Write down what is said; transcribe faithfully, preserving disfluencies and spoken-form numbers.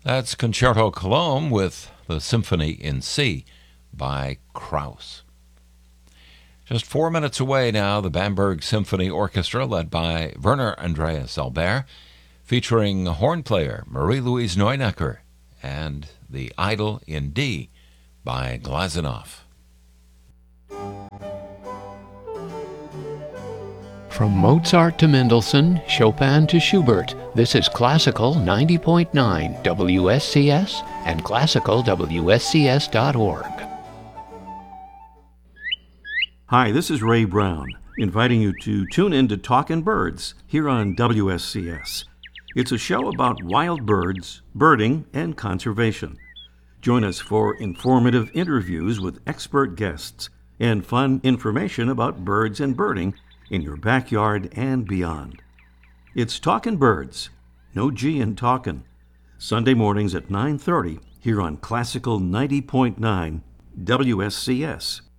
That's Concerto Cologne with the Symphony in C by Krauss. Just four minutes away now, the Bamberg Symphony Orchestra, led by Werner Andreas Albert, featuring horn player Marie-Louise Neunecker, and The Idyll in D by Glazunov. From Mozart to Mendelssohn, Chopin to Schubert, this is Classical ninety point nine W S C S and classical W S C S dot org. Hi, this is Ray Brown, inviting you to tune in to Talkin' Birds here on W S C S. It's a show about wild birds, birding, and conservation. Join us for informative interviews with expert guests and fun information about birds and birding in your backyard and beyond. It's Talkin' Birds, no G in talkin', Sunday mornings at nine thirty here on Classical ninety point nine W S C S.